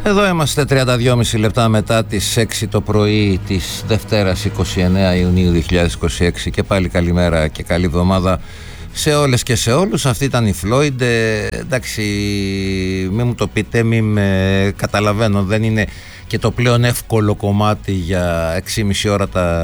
Εδώ είμαστε 32,5 λεπτά μετά τις 6 το πρωί της Δευτέρας 29 Ιουνίου 2026 και πάλι καλημέρα και καλή εβδομάδα σε όλες και σε όλους. Αυτή ήταν η Floyd. Εντάξει, μην μου το πείτε, μην με καταλαβαίνω, δεν είναι και το πλέον εύκολο κομμάτι για 6,5 ώρα τα